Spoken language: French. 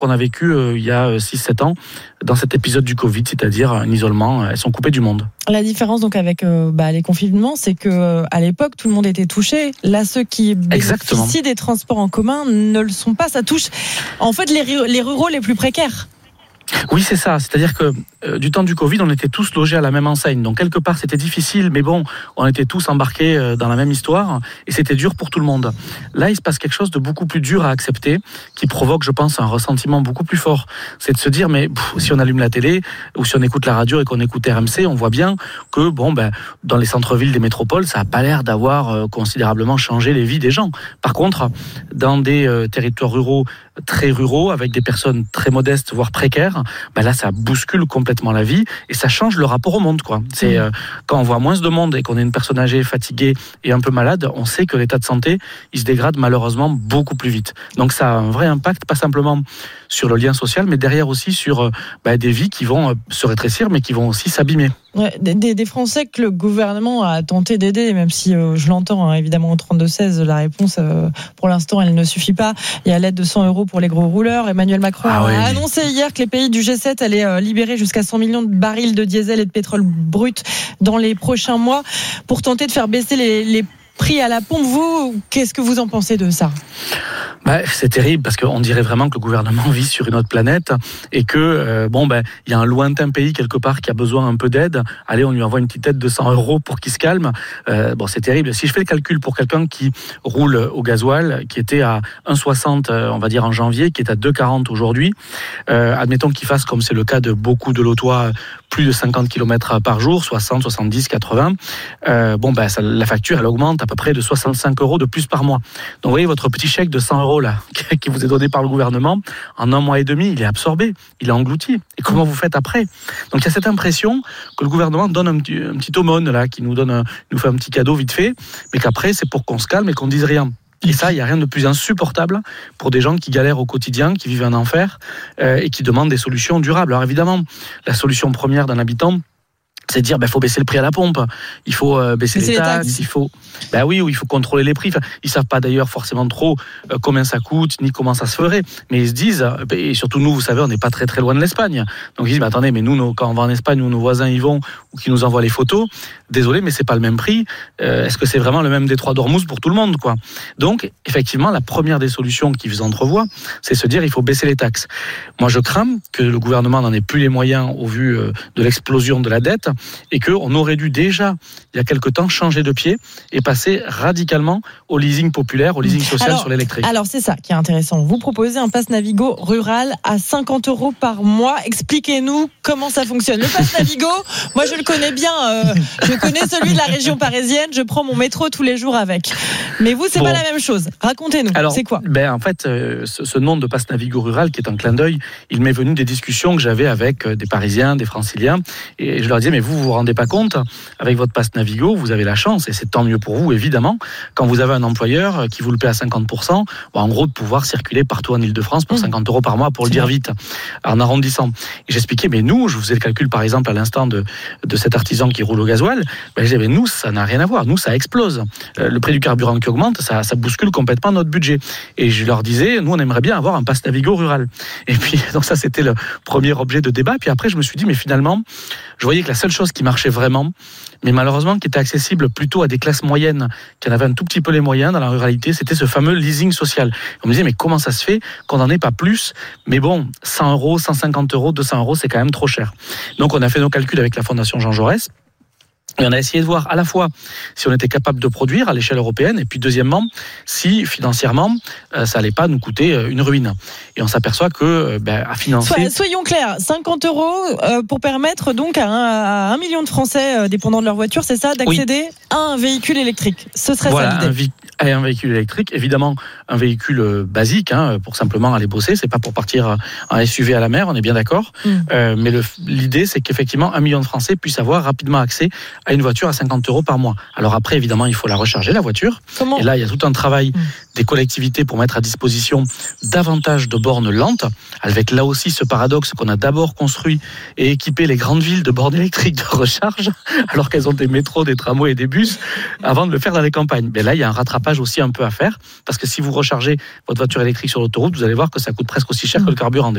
qu'on a vécu il y a 6-7 ans dans cet épisode du Covid, c'est-à-dire un isolement, elles sont coupées du monde. La différence donc avec les confinements, c'est que à l'époque tout le monde était touché. Là, ceux qui bénéficient des transports en commun ne le sont pas. Ça touche en fait les ruraux les plus précaires. Oui, c'est ça. C'est-à-dire que du temps du Covid, on était tous logés à la même enseigne. Donc quelque part, c'était difficile, mais bon, on était tous embarqués dans la même histoire et c'était dur pour tout le monde. Là, il se passe quelque chose de beaucoup plus dur à accepter, qui provoque, je pense, un ressentiment beaucoup plus fort. C'est de se dire, mais si on allume la télé ou si on écoute la radio et qu'on écoute RMC, on voit bien que dans les centres-villes des métropoles, ça n'a pas l'air d'avoir considérablement changé les vies des gens. Par contre, dans des territoires ruraux, très ruraux, avec des personnes très modestes, voire précaires, là, ça bouscule complètement la vie et ça change le rapport au monde, quoi. C'est quand on voit moins de monde et qu'on est une personne âgée, fatiguée et un peu malade, on sait que l'état de santé, il se dégrade malheureusement beaucoup plus vite. Donc ça a un vrai impact, pas simplement sur le lien social, mais derrière aussi sur des vies qui vont se rétrécir, mais qui vont aussi s'abîmer. Ouais, des Français que le gouvernement a tenté d'aider, même si je l'entends évidemment au 32-16, la réponse pour l'instant elle ne suffit pas. Il y a l'aide de 100 € pour les gros rouleurs. Emmanuel Macron a annoncé hier que les pays du G7 allaient libérer jusqu'à 100 millions de barils de diesel et de pétrole brut dans les prochains mois pour tenter de faire baisser les prix à la pompe. Vous, qu'est-ce que vous en pensez de ça ? C'est terrible parce qu'on dirait vraiment que le gouvernement vit sur une autre planète et que il y a un lointain pays quelque part qui a besoin un peu d'aide. Allez, on lui envoie une petite aide de 100 € pour qu'il se calme. C'est terrible. Si je fais le calcul pour quelqu'un qui roule au gasoil, qui était à 1,60 on va dire en janvier, qui est à 2,40 aujourd'hui, admettons qu'il fasse comme c'est le cas de beaucoup de lotois, plus de 50 km par jour, 60, 70, 80, la facture elle augmente à peu près de 65 € de plus par mois. Donc vous voyez votre petit chèque de 100 € là, qui vous est donné par le gouvernement, en 1 mois et demi, il est absorbé, il est englouti. Et comment vous faites après ? Donc il y a cette impression que le gouvernement donne un petit aumône là, qui nous fait un petit cadeau vite fait, mais qu'après c'est pour qu'on se calme et qu'on dise rien. Et ça, il n'y a rien de plus insupportable pour des gens qui galèrent au quotidien, qui vivent un enfer et qui demandent des solutions durables. Alors évidemment, la solution première d'un habitant, c'est de dire faut baisser le prix à la pompe, il faut baisser les taxes, il faut il faut contrôler les prix. Enfin, ils savent pas d'ailleurs forcément trop combien ça coûte ni comment ça se ferait, mais ils se disent et surtout nous, vous savez, on n'est pas très très loin de l'Espagne. Donc ils disent attendez, mais nous quand on va en Espagne où nos voisins y vont ou qui nous envoient les photos, désolé mais c'est pas le même prix. Est-ce que c'est vraiment le même détroit d'Ormuz pour tout le monde, quoi ? Donc effectivement, la première des solutions qu'ils entrevoient, c'est se dire il faut baisser les taxes. Moi je crains que le gouvernement n'en ait plus les moyens au vu de l'explosion de la dette et qu'on aurait dû déjà, il y a quelque temps, changer de pied et passer radicalement au leasing populaire, au leasing social sur l'électrique. Alors c'est ça qui est intéressant. Vous proposez un pass Navigo rural à 50 € par mois. Expliquez-nous comment ça fonctionne. Le pass Navigo, moi je le connais bien. Je connais celui de la région parisienne. Je prends mon métro tous les jours avec. Mais vous, c'est pas la même chose. Racontez-nous. Alors, c'est quoi ? En fait, ce nom de pass Navigo rural, qui est un clin d'œil, il m'est venu des discussions que j'avais avec des Parisiens, des Franciliens, et je leur disais mais vous vous rendez pas compte, avec votre pass Navigo, vous avez la chance, et c'est tant mieux pour vous, évidemment, quand vous avez un employeur qui vous le paie à 50%, en gros, de pouvoir circuler partout en Ile-de-France pour 50 € par mois, pour le dire vite, en arrondissant. Et j'expliquais, mais nous, je vous faisais le calcul, par exemple, à l'instant de cet artisan qui roule au gasoil, je disais, mais nous, ça n'a rien à voir, nous, ça explose. Le prix du carburant qui augmente, ça bouscule complètement notre budget. Et je leur disais, nous, on aimerait bien avoir un pass Navigo rural. Et puis, donc ça, c'était le premier objet de débat. Puis après, je me suis dit, mais finalement, je voyais que la seule chose qui marchait vraiment, mais malheureusement qui était accessible plutôt à des classes moyennes, qui en avaient un tout petit peu les moyens dans la ruralité, c'était ce fameux leasing social. On me disait, mais comment ça se fait qu'on n'en ait pas plus ? Mais bon, 100 €, 150 €, 200 €, c'est quand même trop cher. Donc on a fait nos calculs avec la Fondation Jean Jaurès, et on a essayé de voir à la fois si on était capable de produire à l'échelle européenne, et puis deuxièmement, si financièrement, ça allait pas nous coûter une ruine. Et on s'aperçoit que à financer... Soyons clairs, 50 € pour permettre donc à 1 million de Français dépendants de leur voiture, c'est ça, d'accéder à un véhicule électrique. Ce serait ça l'idée. Un véhicule électrique, évidemment un véhicule basique, pour simplement aller bosser, c'est pas pour partir en SUV à la mer, on est bien d'accord. Mais l'idée, c'est qu'effectivement 1 million de Français puissent avoir rapidement accès à une voiture à 50 € par mois. Alors après, évidemment, il faut la recharger, la voiture. Comment ? Et là, il y a tout un travail des collectivités pour mettre à disposition davantage de bornes lentes, avec là aussi ce paradoxe qu'on a d'abord construit et équipé les grandes villes de bornes électriques de recharge, alors qu'elles ont des métros, des tramways et des bus, avant de le faire dans les campagnes. Mais là, il y a un rattrapage aussi un peu à faire, parce que si vous rechargez votre voiture électrique sur l'autoroute, vous allez voir que ça coûte presque aussi cher que le carburant.